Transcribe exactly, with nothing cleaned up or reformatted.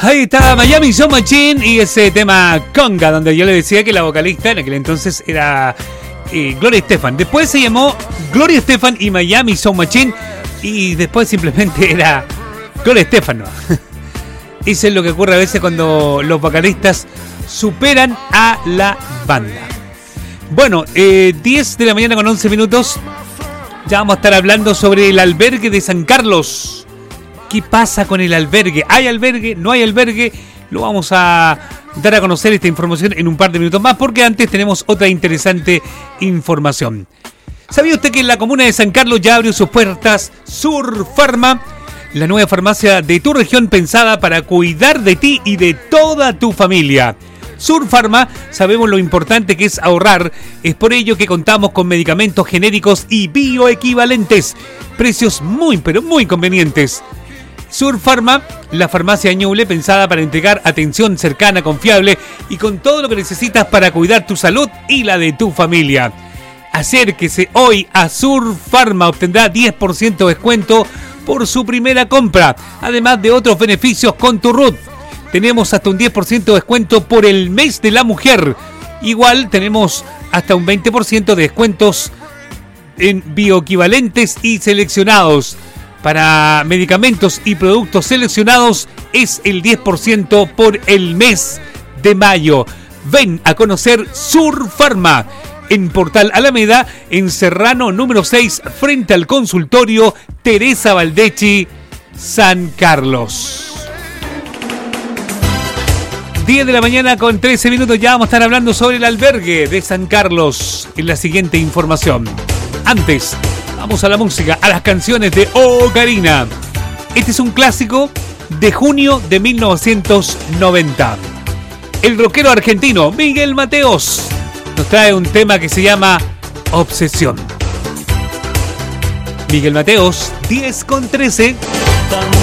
Ahí está Miami Sound Machine y ese tema Conga, donde yo le decía que la vocalista en aquel entonces era eh, Gloria Estefan. Después se llamó Gloria Estefan y Miami Sound Machine y después simplemente era Gloria Estefan, ¿no? Eso es lo que ocurre a veces cuando los vocalistas superan a la banda. Bueno, eh, diez de la mañana con once minutos. Ya vamos a estar hablando sobre el albergue de San Carlos. ¿Qué pasa con el albergue? ¿Hay albergue? ¿No hay albergue? Lo vamos a dar a conocer esta información en un par de minutos más, porque antes tenemos otra interesante información. ¿Sabía usted que en la comuna de San Carlos ya abrió sus puertas Sur Pharma? La nueva farmacia de tu región pensada para cuidar de ti y de toda tu familia. Sur Pharma, sabemos lo importante que es ahorrar, es por ello que contamos con medicamentos genéricos y bioequivalentes, precios muy pero muy convenientes. Sur Pharma, la farmacia de Ñuble pensada para entregar atención cercana, confiable y con todo lo que necesitas para cuidar tu salud y la de tu familia. Acérquese hoy a Sur Pharma, obtendrá diez por ciento de descuento por su primera compra, además de otros beneficios con tu R U T. Tenemos hasta un diez por ciento de descuento por el mes de la mujer. Igual tenemos hasta un veinte por ciento de descuentos en bioequivalentes y seleccionados. Para medicamentos y productos seleccionados es el diez por ciento por el mes de mayo. Ven a conocer Sur Pharma en Portal Alameda, en Serrano número seis, frente al consultorio Teresa Valdechi, San Carlos. diez de la mañana con trece minutos, ya vamos a estar hablando sobre el albergue de San Carlos en la siguiente información. Antes, vamos a la música, a las canciones de Ocarina. Este es un clásico de junio de mil novecientos noventa. El rockero argentino Miguel Mateos nos trae un tema que se llama Obsesión. Miguel Mateos, diez con trece.